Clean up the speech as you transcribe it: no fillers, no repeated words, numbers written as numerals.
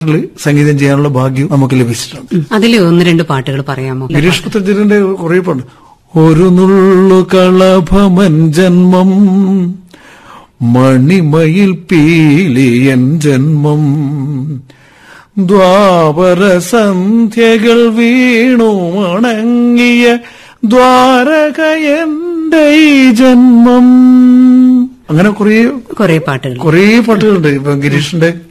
സംഗീതം ചെയ്യാനുള്ള ഭാഗ്യം നമുക്ക് ലഭിച്ചിട്ടുണ്ട്. അതിലെ ഒന്ന് രണ്ട് പാട്ടുകൾ പറയാമോ? ഗിരീഷ് പുത്തഞ്ചേരിന്റെ കുറെ പാട്ട്. ഒരു നുള്ളു കളഭമൻ ജന്മം, മണിമയിൽ പീലിയൻ ജന്മം, ദ്വാപര സന്ധ്യകൾ വീണു മണങ്ങിയ ദ്വാരകയന്റെ ഈ ജന്മം. അങ്ങനെ കുറെ പാട്ടുകളുണ്ട്. ഇപ്പൊ ഗിരീഷിന്റെ